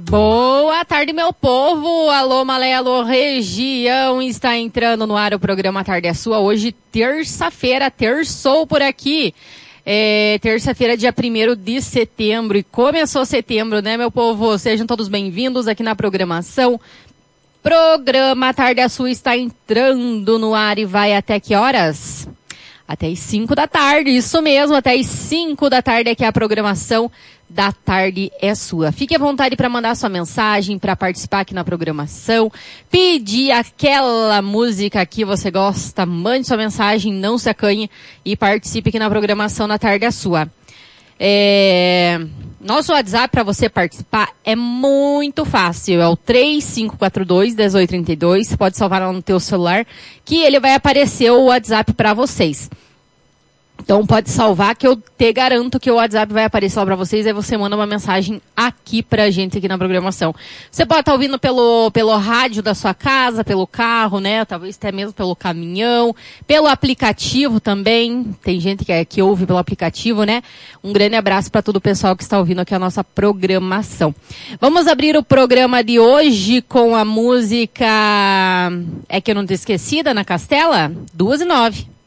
Boa tarde, meu povo. Alô, Malé, alô, região. Está entrando no ar o programa Tarde é Sua. Hoje, terça-feira, terçou por aqui. Terça-feira, dia 1º de setembro. E começou setembro, né, meu povo? Sejam todos bem-vindos aqui na programação. Programa Tarde é Sua está entrando no ar e vai até que horas? Até as 5 da tarde, isso mesmo, até as 5 da tarde aqui é a programação da Tarde é Sua. Fique à vontade para mandar sua mensagem, para participar aqui na programação, pedir aquela música que você gosta, mande sua mensagem, não se acanhe e participe aqui na programação da Tarde é Sua. Nosso WhatsApp para você participar é muito fácil, é o 3542-1832, pode salvar lá no teu celular, que ele vai aparecer o WhatsApp para vocês. Então pode salvar que eu te garanto que o WhatsApp vai aparecer lá pra vocês, aí você manda uma mensagem aqui pra gente aqui na programação. Você pode estar ouvindo pelo rádio da sua casa, pelo carro, né? Talvez até mesmo pelo caminhão, pelo aplicativo também. Tem gente que ouve pelo aplicativo, né? Um grande abraço para todo o pessoal que está ouvindo aqui a nossa programação. Vamos abrir o programa de hoje com a música É Que Eu Não Te Esqueci, da Ana Castela, 2:09.